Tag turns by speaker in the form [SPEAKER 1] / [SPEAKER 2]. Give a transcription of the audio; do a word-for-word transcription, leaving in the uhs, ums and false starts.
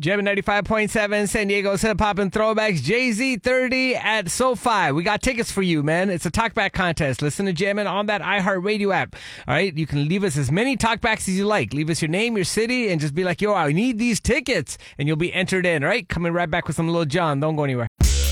[SPEAKER 1] Gem ninety-five point seven, San Diego's Hip Hop and Throwbacks. Jay Z thirty at SoFi. We got tickets for you, man. It's a talkback contest. Listen to Jammin' on that iHeartRadio app. All right? You can leave us as many talkbacks as you like. Leave us your name, your city, and just be like, yo, I need these tickets. And you'll be entered in, all right? Coming right back with some Lil Jon. Don't go anywhere.